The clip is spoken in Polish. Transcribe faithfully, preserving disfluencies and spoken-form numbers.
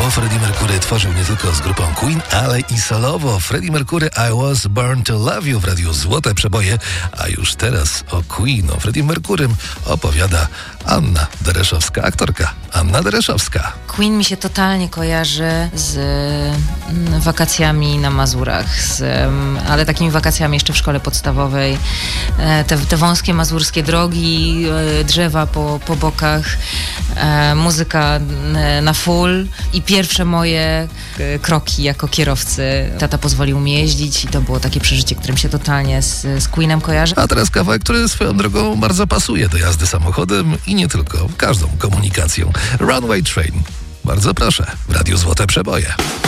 bo Freddie Mercury tworzył nie tylko z grupą Queen, ale i solowo. Freddie Mercury I Was Born to Love You w radiu Złote Przeboje, a już teraz o Queen, o Freddie Mercurym opowiada Anna Dereszowska, aktorka Anna Dereszowska. Queen mi się totalnie kojarzy z mm, wakacjami na Mazurach, z, mm, ale takimi wakacjami jeszcze w szkole podstawowej. E, te, te wąskie mazurskie drogi, e, drzewa po, po bokach, e, muzyka e, na full i pierwsze moje e, kroki jako kierowcy. Tata pozwolił mi jeździć i to było takie przeżycie, którym się totalnie z, z Queenem kojarzy. A teraz kawałek, który swoją drogą bardzo pasuje do jazdy samochodem i nie tylko, każdą komunikacją. Runaway Train. Bardzo proszę, w radiu Złote Przeboje.